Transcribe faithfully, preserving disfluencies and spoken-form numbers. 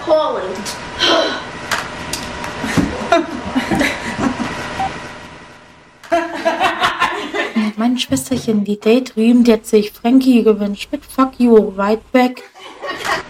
calling. Mein Schwesterchen, die Daydream, die hat sich Frankie gewünscht mit Fuck You, Right Back.